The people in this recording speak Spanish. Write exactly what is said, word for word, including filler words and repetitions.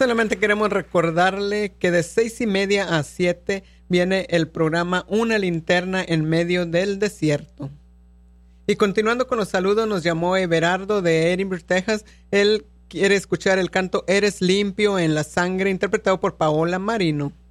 solamente queremos recordarle que de seis y media a siete viene el programa Una linterna en medio del desierto. Y continuando con los saludos, nos llamó Everardo de Edinburgh, Texas. Él quiere escuchar el canto Eres limpio en la sangre, interpretado por Paola Marino.